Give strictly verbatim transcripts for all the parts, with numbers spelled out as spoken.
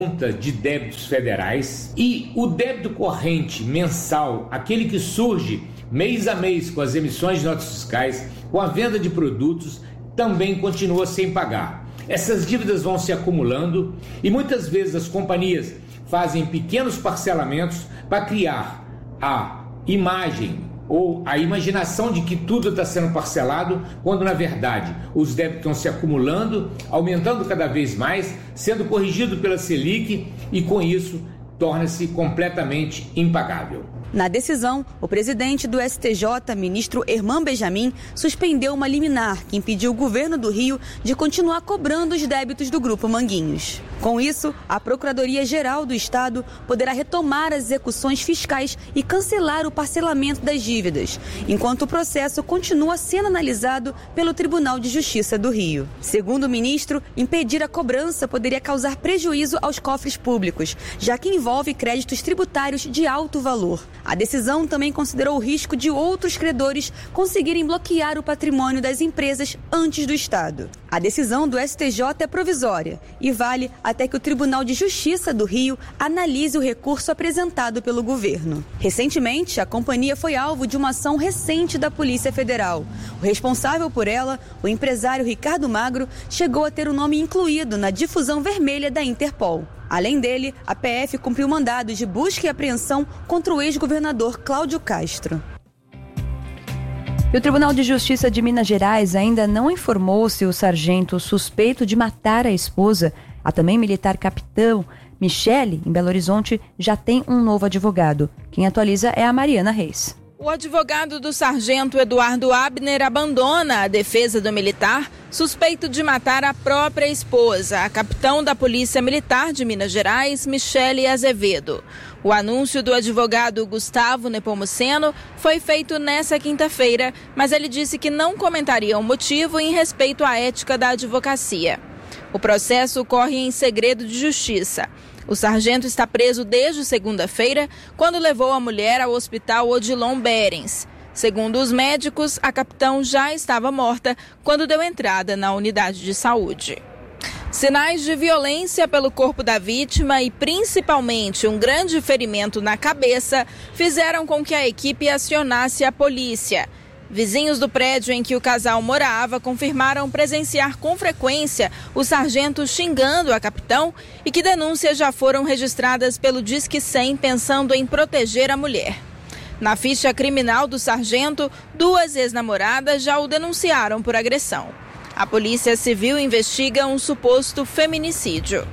conta de débitos federais, e o débito corrente mensal, aquele que surge mês a mês com as emissões de notas fiscais, com a venda de produtos, também continua sem pagar. Essas dívidas vão se acumulando e muitas vezes as companhias fazem pequenos parcelamentos para criar a imagem ou a imaginação de que tudo está sendo parcelado, quando na verdade os débitos estão se acumulando, aumentando cada vez mais, sendo corrigido pela Selic e com isso torna-se completamente impagável. Na decisão, o presidente do S T J, ministro Herman Benjamin, suspendeu uma liminar que impediu o governo do Rio de continuar cobrando os débitos do Grupo Manguinhos. Com isso, a Procuradoria-Geral do Estado poderá retomar as execuções fiscais e cancelar o parcelamento das dívidas, enquanto o processo continua sendo analisado pelo Tribunal de Justiça do Rio. Segundo o ministro, impedir a cobrança poderia causar prejuízo aos cofres públicos, já que envolve créditos tributários de alto valor. A decisão também considerou o risco de outros credores conseguirem bloquear o patrimônio das empresas antes do Estado. A decisão do S T J é provisória e vale até que o Tribunal de Justiça do Rio analise o recurso apresentado pelo governo. Recentemente, a companhia foi alvo de uma ação recente da Polícia Federal. O responsável por ela, o empresário Ricardo Magro, chegou a ter o nome incluído na difusão vermelha da Interpol. Além dele, a P F cumpriu mandados de busca e apreensão contra o ex-governador Cláudio Castro. E o Tribunal de Justiça de Minas Gerais ainda não informou se o sargento suspeito de matar a esposa, a também militar capitão Michele, em Belo Horizonte, já tem um novo advogado. Quem atualiza é a Mariana Reis. O advogado do sargento Eduardo Abner abandona a defesa do militar suspeito de matar a própria esposa, a capitão da Polícia Militar de Minas Gerais, Michele Azevedo. O anúncio do advogado Gustavo Nepomuceno foi feito nesta quinta-feira, mas ele disse que não comentaria o motivo em respeito à ética da advocacia. O processo corre em segredo de justiça. O sargento está preso desde segunda-feira, quando levou a mulher ao hospital Odilon Berens. Segundo os médicos, a capitão já estava morta quando deu entrada na unidade de saúde. Sinais de violência pelo corpo da vítima e principalmente um grande ferimento na cabeça fizeram com que a equipe acionasse a polícia. Vizinhos do prédio em que o casal morava confirmaram presenciar com frequência o sargento xingando a capitão e que denúncias já foram registradas pelo Disque cem pensando em proteger a mulher. Na ficha criminal do sargento, duas ex-namoradas já o denunciaram por agressão. A Polícia Civil investiga um suposto feminicídio.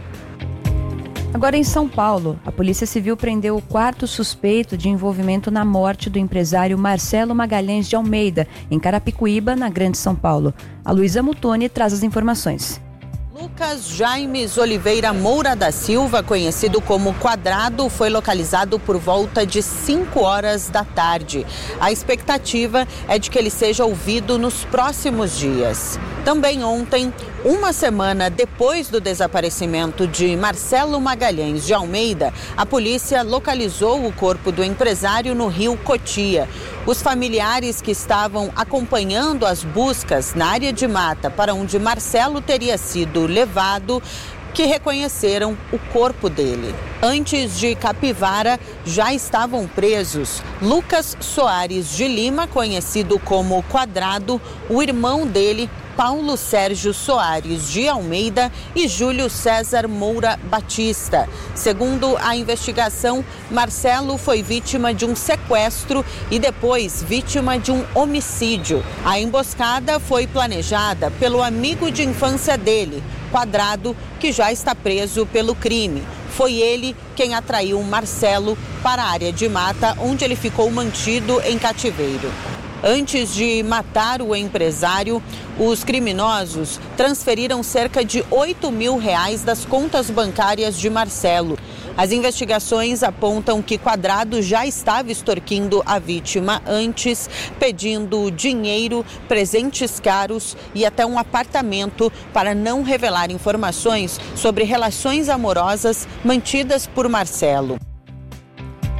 Agora em São Paulo, a Polícia Civil prendeu o quarto suspeito de envolvimento na morte do empresário Marcelo Magalhães de Almeida, em Carapicuíba, na Grande São Paulo. A Luísa Mutoni traz as informações. Lucas Jaimes Oliveira Moura da Silva, conhecido como Quadrado, foi localizado por volta de cinco horas da tarde. A expectativa é de que ele seja ouvido nos próximos dias. Também ontem, uma semana depois do desaparecimento de Marcelo Magalhães de Almeida, a polícia localizou o corpo do empresário no rio Cotia. Os familiares que estavam acompanhando as buscas na área de mata para onde Marcelo teria sido levado, que reconheceram o corpo dele. Antes de Capivara, já estavam presos Lucas Soares de Lima, conhecido como Quadrado, o irmão dele, Paulo Sérgio Soares de Almeida e Júlio César Moura Batista. Segundo a investigação, Marcelo foi vítima de um sequestro e depois vítima de um homicídio. A emboscada foi planejada pelo amigo de infância dele, Quadrado, que já está preso pelo crime. Foi ele quem atraiu Marcelo para a área de mata, onde ele ficou mantido em cativeiro. Antes de matar o empresário, os criminosos transferiram cerca de oito mil reais das contas bancárias de Marcelo. As investigações apontam que Quadrado já estava extorquindo a vítima antes, pedindo dinheiro, presentes caros e até um apartamento para não revelar informações sobre relações amorosas mantidas por Marcelo.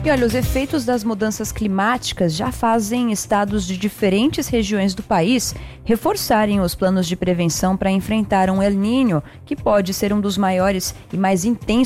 E olha, os efeitos das mudanças climáticas já fazem estados de diferentes regiões do país reforçarem os planos de prevenção para enfrentar um El Niño, que pode ser um dos maiores e mais intensos